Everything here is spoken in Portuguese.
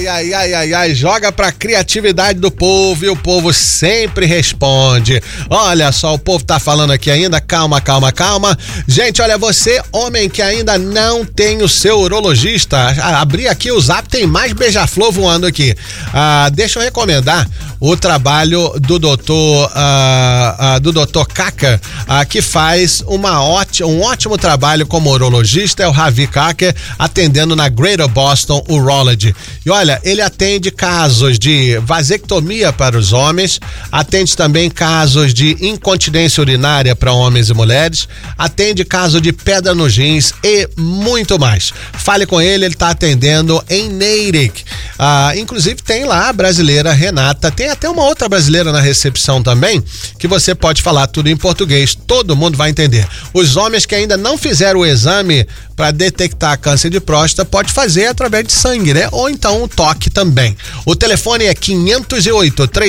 Ai, joga pra criatividade do povo e o povo sempre responde. Olha só, o povo tá falando aqui ainda, calma. Gente, olha, você, homem que ainda não tem o seu urologista, abri aqui o Zap, tem mais beija-flor voando aqui. Deixa eu recomendar o trabalho do doutor Kaka, que faz um ótimo trabalho como urologista, é o Ravi Kaka, atendendo na Greater Boston Urology. E olha, ele atende casos de vasectomia para os homens, atende também casos de incontinência urinária para homens e mulheres, atende caso de pedra nos rins e muito mais. Fale com ele, ele está atendendo em Natick. Inclusive tem lá a brasileira Renata, tem até uma outra brasileira na recepção também, que você pode falar tudo em português, todo mundo vai entender. Os homens que ainda não fizeram o exame para detectar câncer de próstata, pode fazer através de sangue, né? Ou então o toque também. O telefone é 508